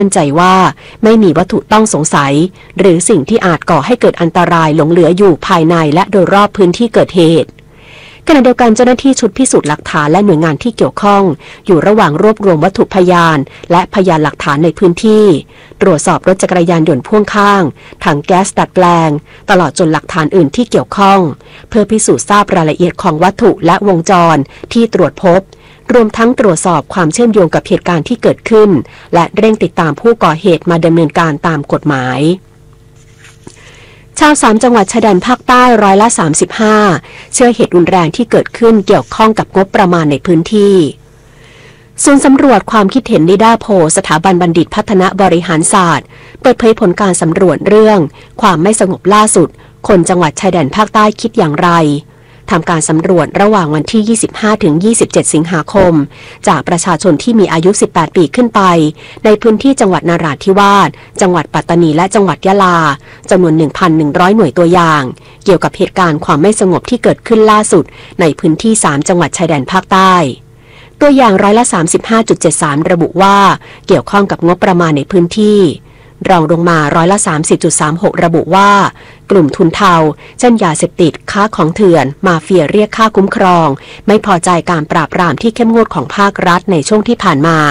มั่นใจว่าไม่มีวัตถุต้องสงสัยหรือสิ่งที่อาจก่อให้เกิดอันตรายหลงเหลืออยู่ภายในและโดยรอบพื้นที่เกิดเหตุขณะเดียวกันเจ้าหน้าที่ชุดพิสูจน์หลักฐานและหน่วยงานที่เกี่ยวข้องอยู่ระหว่างรวบรวมวัตถุพยานและพยานหลักฐานในพื้นที่ตรวจสอบรถจักรยานยนต์พ่วงข้างถังแก๊สดัดแปลงตลอดจนหลักฐานอื่นที่เกี่ยวข้องเพื่อพิสูจน์ทราบรายละเอียดของวัตถุและวงจรที่ตรวจพบรวมทั้งตรวจสอบความเชื่อมโยงกับเหตุการณ์ที่เกิดขึ้นและเร่งติดตามผู้ก่อเหตุมาดำเนินการตามกฎหมายชาว3จังหวัดชายแดนภาคใต้35%เชื่อเหตุรุนแรงที่เกิดขึ้นเกี่ยวข้องกับงบประมาณในพื้นที่ศูนย์สำรวจความคิดเห็นนิดาโพสถาบันบัณฑิตพัฒนาบริหารศาสตร์เปิดเผยผลการสำรวจเรื่องความไม่สงบล่าสุดคนจังหวัดชายแดนภาคใต้คิดอย่างไรทำการสำรวจระหว่างวันที่ 25-27 สิงหาคมจากประชาชนที่มีอายุ 18 ปีขึ้นไปในพื้นที่จังหวัดนราธิวาสจังหวัดปัตตานีและจังหวัดยะลาจำนวน 1,100 หน่วยตัวอย่างเกี่ยวกับเหตุการณ์ความไม่สงบที่เกิดขึ้นล่าสุดในพื้นที่ 3 จังหวัดชายแดนภาคใต้ตัวอย่าง35.73 ระบุว่าเกี่ยวข้องกับงบประมาณในพื้นที่รองลงมา30.36 ระบุว่ากลุ่มทุนเทาเช่นยาเสพติดค้าของเถื่อนมาเฟียเรียกค่าคุ้มครองไม่พอใจการปราบปรามที่เข้มงวดของภาครัฐในช่วงที่ผ่านมา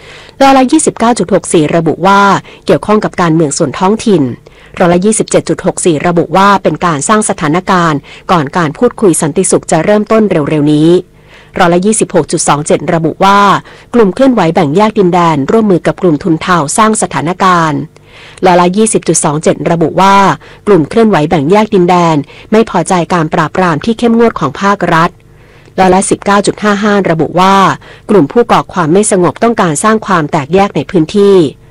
29.64 ระบุว่าเกี่ยวข้องกับการเมืองส่วนท้องถิ่น27.64 ระบุว่าเป็นการสร้างสถานการณ์ก่อนการพูดคุยสันติสุขจะเริ่มต้นเร็วๆนี้26.27 ระบุว่ากลุ่มเคลื่อนไหวแบ่งแยกดินแดนร่วมมือกับกลุ่มทุนเทาสร้างสถานการณ์20.27 ระบุว่ากลุ่มเคลื่อนไหวแบ่งแยกดินแดนไม่พอใจการปราบปรามที่เข้มงวดของภาครัฐ19.55 ระบุว่ากลุ่มผู้ก่อความไม่สงบต้องการสร้างความแตกแยกในพื้นที่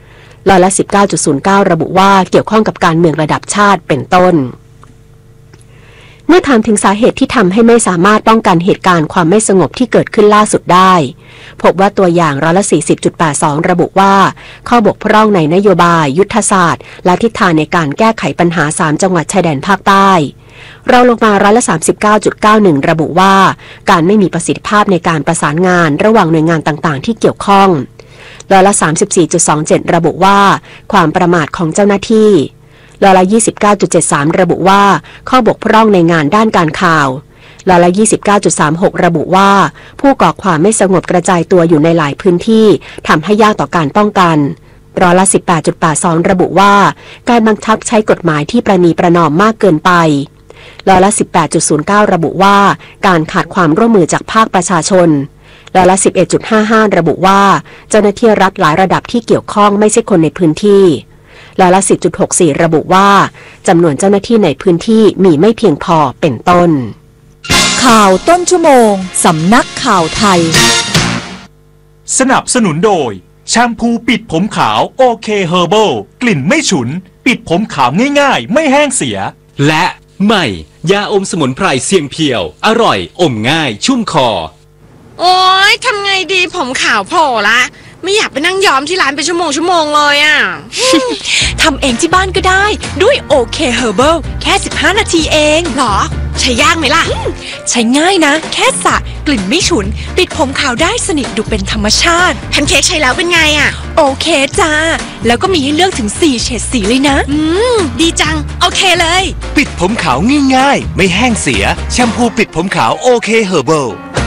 19.09 ระบุว่าเกี่ยวข้องกับการเมืองระดับชาติเป็นต้นเมื่อถามถึงสาเหตุที่ทำให้ไม่สามารถป้องกันเหตุการณ์ความไม่สงบที่เกิดขึ้นล่าสุดได้พบว่าตัวอย่าง40.82 ระบุว่าข้อบกพร่องในนโยบายยุทธศาสตร์และทิศทางในการแก้ไขปัญหา3จังหวัดชายแดนภาคใต้เราลงมา39.91 ระบุว่าการไม่มีประสิทธิภาพในการประสานงานระหว่างหน่วยงานต่างๆที่เกี่ยวข้อง34.27 ระบุว่าความประมาทของเจ้าหน้าที่29.73 ระบุว่าข้อบกพร่องในงานด้านการข่าว29.36 ระบุว่าผู้ก่อความไม่สงบกระจายตัวอยู่ในหลายพื้นที่ทำให้ยากต่อการป้องกัน18.82 ระบุว่าการบังคับใช้กฎหมายที่ประนีประนอมมากเกินไป18.09 ระบุว่าการขาดความร่วมมือจากภาคประชาชน11.55 ระบุว่าเจ้าหน้าที่รัฐหลายระดับที่เกี่ยวข้องไม่ใช่คนในพื้นที่10.64 ระบุว่าจำนวนเจ้าหน้าที่ในพื้นที่มีไม่เพียงพอเป็นต้นข่าวต้นชั่วโมงสำนักข่าวไทยสนับสนุนโดยแชมพูปิดผมขาวโอเคเฮอร์เบิลกลิ่นไม่ฉุนปิดผมขาวง่ายๆไม่แห้งเสียและใหม่ยาอมสมุนไพรเสียงเพียวอร่อยอมง่ายชุ่มคอโอ๊ยทำไงดีผมขาวโผล่ละไม่อยากไปนั่งย้อมที่ร้านเป็นชั่วโมงเลยอ่ะทำเองที่บ้านก็ได้ด้วยโอเคเฮอร์เบิลแค่15 นาทีเองหรอใช้ยากไหมล่ะใช้ง่ายนะแค่สระกลิ่นไม่ฉุนปิดผมขาวได้สนิทดูเป็นธรรมชาติแพนเค้กใช้แล้วเป็นไงอ่ะโอเคจ้าแล้วก็มีให้เลือกถึง4เฉดสีเลยนะดีจังโอเคเลยปิดผมขาวง่ายๆไม่แห้งเสียแชมพูปิดผมขาวโอเคเฮอร์เบิล